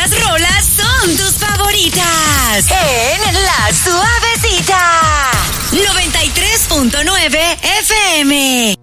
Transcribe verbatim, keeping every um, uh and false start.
estas rolas son tus favoritas. En La Suavecita. noventa y tres punto nueve F M.